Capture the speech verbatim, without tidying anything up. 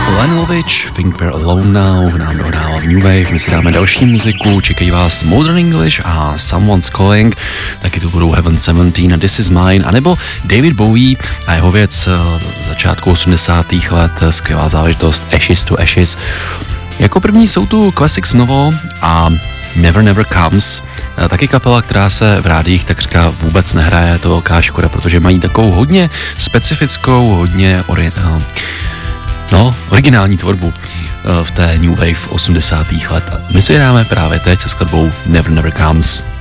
Len Lovitch, Think We're Alone Now, nám dohrává v New Wave, my si dáme další muziku, čekají vás Modern English a Someone's Calling, taky tu budou Heaven sedmnáct a This Is Mine, anebo David Bowie a jeho věc z začátku osmdesátých let, skvělá záležitost Ashes to Ashes. Jako první jsou tu Classics Novo a Never Never Comes, taky kapela, která se v rádiích takřka vůbec nehraje, to velká škoda, protože mají takovou hodně specifickou, hodně ori- no, originální tvorbu v té New Wave osmdesátých let. My si dáme právě teď se skladbou Never Never Comes.